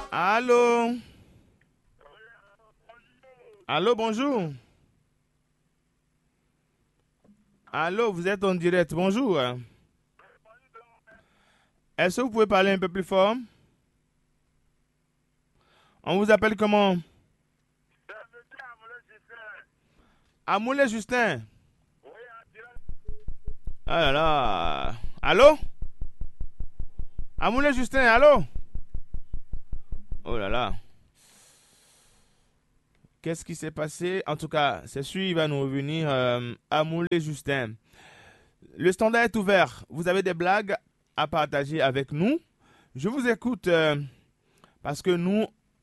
Allô? Allô, bonjour. Allô, vous êtes en direct. Bonjour. Est-ce que vous pouvez parler un peu plus fort? On vous appelle comment? Amoulé Justin. Ah là là. Allô? Amoulé Justin, allô? Oh là là. Qu'est-ce qui s'est passé? En tout cas, c'est sûr, il va nous revenir. Amoulé Justin. Le standard est ouvert. Vous avez des blagues à partager avec nous. Je vous écoute parce que nous,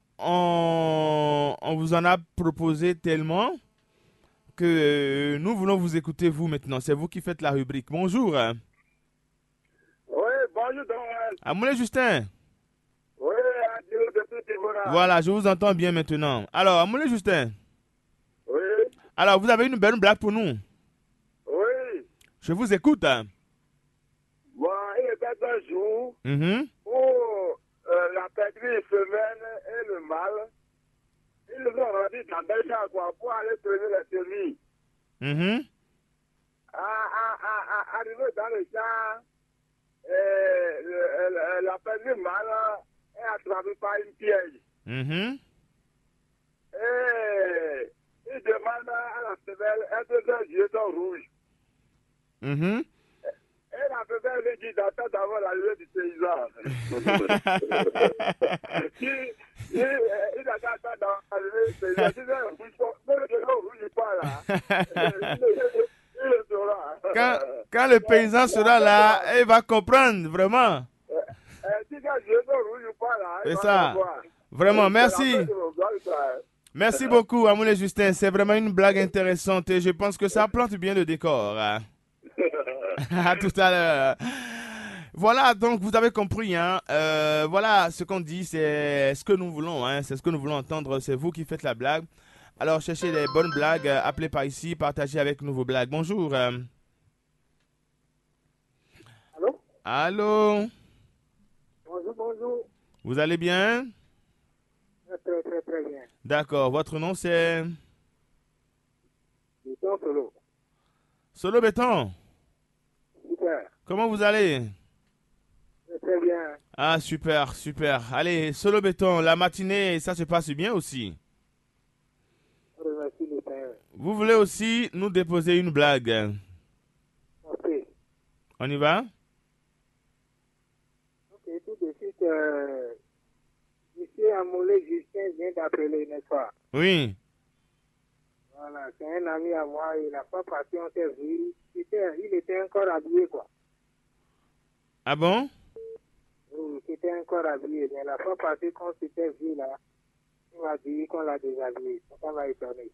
on vous en a proposé tellement que nous voulons vous écouter vous maintenant. C'est vous qui faites la rubrique. Bonjour. Oui, bonjour, Donald. Amoulé Justin. Oui, adieu depuis Tivora. Voilà, je vous entends bien maintenant. Alors, Amoulé Justin. Oui, Alors, vous avez une belle blague pour nous. oui. Je vous écoute. Bon, il était un jour Mhm, où la pétrie femelle et le mâle, ils ont rendu dans Belgique quoi, pour aller tenir les semis. mhm, Arrivé dans le champ, la pétrie mâle est attrapée par une piège. mhm, Et il demande à la femelle, est-ce que ses yeux sont rouges? mhm. Et la femelle lui dit d'attendre d'avoir la loi du paysan. Il attend d'avoir la loi du paysan. Il dit, mais je ne rouge pas là. Il le saura. quand, quand le paysan sera là, il va comprendre, vraiment. Si je ne rouge pas là, il C'est va ça. savoir. Vraiment, C'est la fête merci. de mon gars, ça. Merci beaucoup, Amoulé Justin. C'est vraiment une blague intéressante et je pense que ça plante bien le décor. À tout à l'heure. Voilà, donc vous avez compris, hein. Voilà, ce qu'on dit, c'est ce que nous voulons, hein. C'est ce que nous voulons entendre. C'est vous qui faites la blague. Alors, cherchez les bonnes blagues, appelez par ici, partagez avec nous vos blagues. Bonjour. Allô? Allô? Bonjour, bonjour. Vous allez bien? Très, très, très bien. D'accord. Votre nom, c'est Je suis en solo. Solo Béton. Super. Comment vous allez? Très, très bien. Ah, super, super. Allez, Solo Béton, la matinée, ça se passe bien aussi. Je remercie le Seigneur. Vous voulez aussi nous déposer une blague? Ok. On y va? Ok, tout de suite, Monsieur Amoulé Justin vient d'appeler, n'est-ce pas? Oui. Voilà, c'est un ami à moi, il n'a pas passé, on s'est vu. Il était encore habillé, quoi. Ah bon? Oui, il était encore habillé, mais la fois passée qu'on s'était vu, là, il m'a dit qu'on l'a déshabillé. Ça m'a étonné.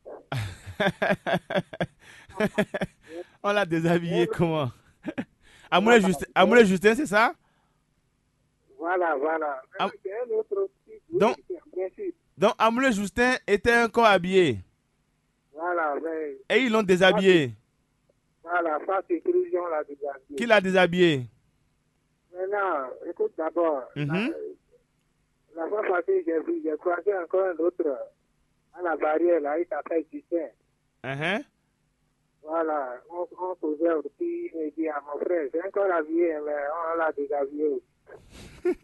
On l'a déshabillé comment? Voilà, Amoulé Justin, c'est ça? voilà, voilà. Am- Maintenant, c'est un autre type, oui, donc, bien sûr. donc Amoulé Justin était encore habillé Voilà, mais, et ils l'ont déshabillé. voilà, face éclusion, on l'a Qui déshabillé. l'a déshabillé? Maintenant, écoute d'abord, Mhm. la fois passée, j'ai croisé encore un autre à la barrière, là, il s'appelle Justin. Uh-huh. Voilà, on faisait aussi, il me dit à mon frère, j'ai encore habillé, mais on l'a déshabillé aussi.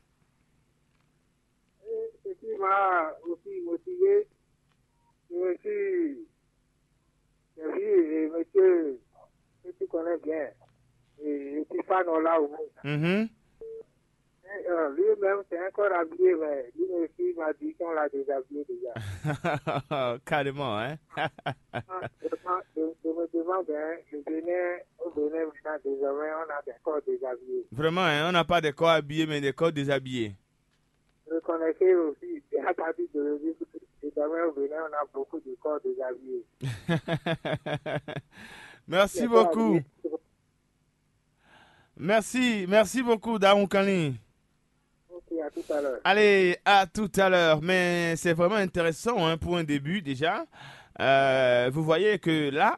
Et ce qui m'a aussi motivé, je me suis, j'ai vu monsieur, que tu connais bien, et Tiffano là où. Mhm. Lui-même, c'est encore habillé, mais lui aussi m'a dit qu'on l'a déshabillé déjà. Carrément, hein? Je me demande, hein, au Bénin, maintenant, désormais, on a des corps déshabillés. Vraiment, hein, on n'a pas de corps habillés, mais des corps déshabillés. Vous connaissez aussi, à partir de l'Église, désormais au Bénin, on a beaucoup de corps déshabillés. Merci Les corps beaucoup. habillés, Merci beaucoup, Daoun Kani. ok, à tout à l'heure. Allez, à tout à l'heure. Mais c'est vraiment intéressant hein, pour un début déjà. Vous voyez que là,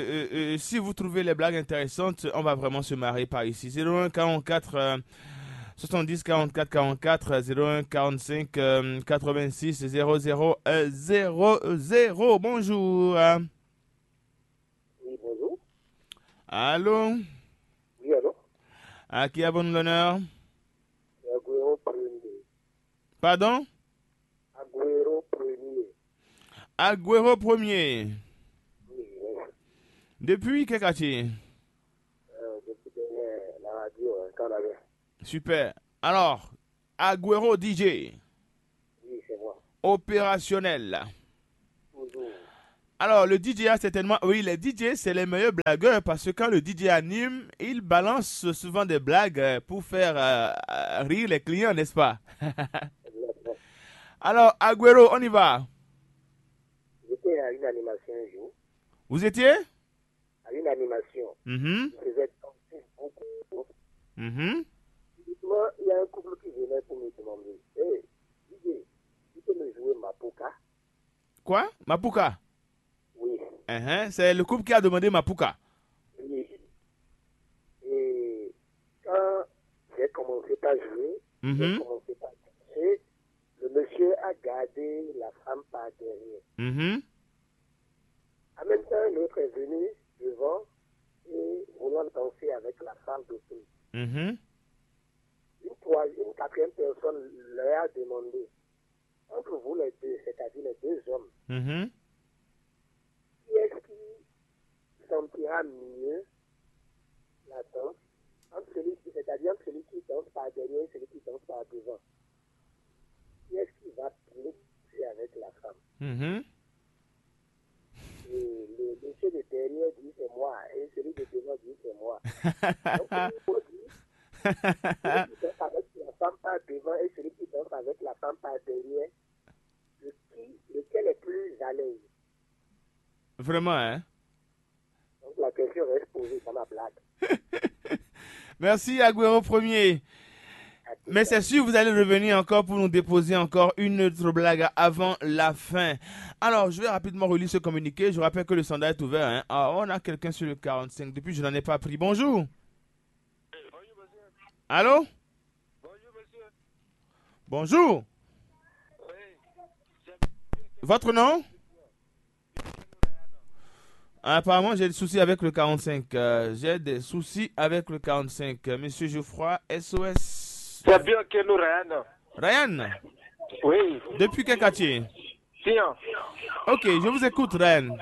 si vous trouvez les blagues intéressantes, on va vraiment se marrer par ici. 01 44 70 44 44 01 45 86 00 00. Bonjour. Oui, bonjour. Allô? Oui, allô? À qui avons-nous l'honneur? Agüero Premier. Pardon? Agüero Premier. Agüero Premier. Oui, oui. Depuis quel quartier? Depuis que la radio, quand on avait. Super. Alors, Agüero DJ, Oui, c'est moi. opérationnel. Toujours. Alors, le DJ a certainement... Oui, les DJ, c'est les meilleurs blagueurs parce que quand le DJ anime, il balance souvent des blagues pour faire rire les clients, n'est-ce pas? Exactement. Alors, Agüero, on y va. J'étais à une animation un jour. Vous étiez? À une animation. Mhm, Je faisais danser beaucoup. mhm. Justement, il y a un couple qui venait pour me demander, hey, DJ, tu peux me jouer Mapuka? Quoi? Mapuka? Oui. C'est le couple qui a demandé Mapuka. Oui. Et quand j'ai commencé par jouer, j'ai Mhm, commencé par danser, le monsieur a gardé la femme par derrière. mhm, En même temps, un autre est venu devant et voulant danser avec la femme d'autrui. mhm. Une quatrième personne leur a demandé, entre vous les deux, c'est-à-dire les deux hommes, Mhm. qui est-ce qui sentira mieux la danse, c'est-à-dire entre celui qui danse par derrière et celui qui danse par devant? Qui est-ce qui va plus avec la femme? Mhm. Et le monsieur de derrière dit c'est moi, et celui de devant dit c'est moi. Donc, il faut dire, celui qui danse avec la femme par devant et celui qui danse avec la femme par derrière, lequel est plus à l'aise? Vraiment, hein? Donc la question reste posée dans ma blague. Merci, Agüero Premier. Mais c'est sûr, vous allez revenir encore pour nous déposer encore une autre blague avant la fin. Alors, je vais rapidement relire ce communiqué. Je rappelle que le sondage est ouvert. Hein. Ah, on a quelqu'un sur le 45. Depuis, je n'en ai pas pris. Bonjour. Bonjour, monsieur. Allô? Bonjour, monsieur. Bonjour. Oui. Votre nom? Apparemment, j'ai des soucis avec le 45. J'ai des soucis avec le 45. Monsieur Geoffroy, SOS. C'est bien que nous, Ryan. Ryan, Oui. depuis quel quartier? Tiens. Ok, je vous écoute, Ryan.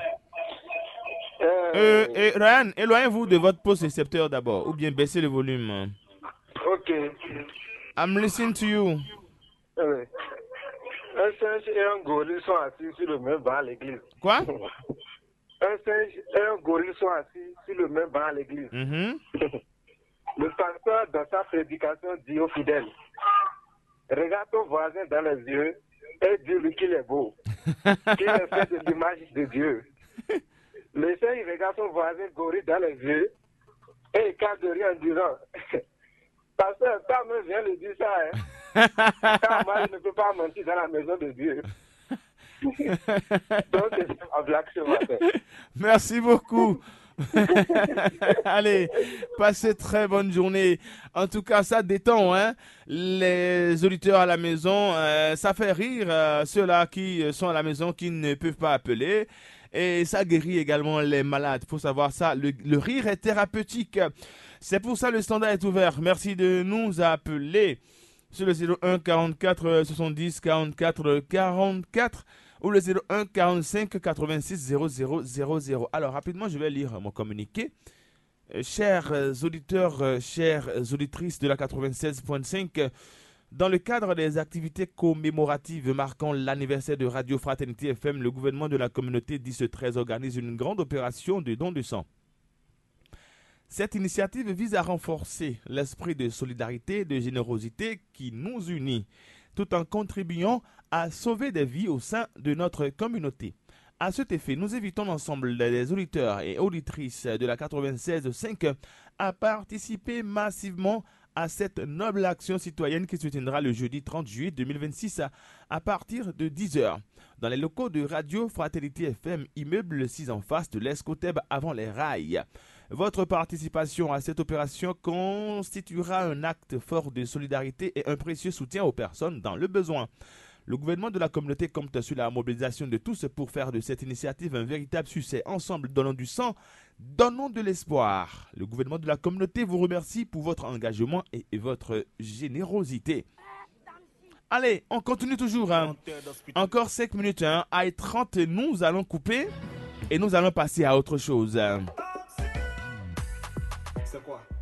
Euh, Et Ryan, éloignez-vous de votre poste récepteur d'abord, ou bien baissez le volume. ok. I'm listening to you. Oui. Un singe et un gorille sont assis sur le même banc à l'église. Quoi? Un singe et un gorille sont assis sur le même banc à l'église. Mhm. Le pasteur, dans sa prédication, dit aux fidèles, regarde ton voisin dans les yeux et dis-lui qu'il est beau, qu'il est fait de l'image de Dieu. Le singe regarde son voisin gorille dans les yeux et il casse de rien en disant, pasteur, ta main vient de dire ça, hein. Car moi, je ne peux pas mentir dans la maison de Dieu. Donc, c'est ma blague ce matin. Merci beaucoup. Allez, passez très bonne journée. En tout cas, ça détend, hein, les auditeurs à la maison. Ça fait rire ceux-là qui sont à la maison, qui ne peuvent pas appeler. Et ça guérit également les malades. Il faut savoir ça. Le rire est thérapeutique. C'est pour ça le standard est ouvert. Merci de nous appeler sur le 01 44 70 44 44 ou le 01 45 86 00 00. Alors, rapidement, je vais lire mon communiqué. Chers auditeurs, chères auditrices de la 96.5, dans le cadre des activités commémoratives marquant l'anniversaire de Radio Fraternité FM, le gouvernement de la communauté 10-13 organise une grande opération de don de sang. Cette initiative vise à renforcer l'esprit de solidarité et de générosité qui nous unit, tout en contribuant à sauver des vies au sein de notre communauté. À cet effet, nous invitons l'ensemble des auditeurs et auditrices de la 96.5 à participer massivement à cette noble action citoyenne qui se tiendra le jeudi 30 juillet 2026 à partir de 10h dans les locaux de Radio Fraternité FM, immeuble 6 en face de l'Escoteb avant les rails. Votre participation à cette opération constituera un acte fort de solidarité et un précieux soutien aux personnes dans le besoin. Le gouvernement de la communauté compte sur la mobilisation de tous pour faire de cette initiative un véritable succès. Ensemble, donnons du sang, donnons de l'espoir. Le gouvernement de la communauté vous remercie pour votre engagement et votre générosité. Allez, on continue toujours. Hein. Encore 5 minutes. Hein. À 30, nous allons couper et nous allons passer à autre chose. C'est quoi?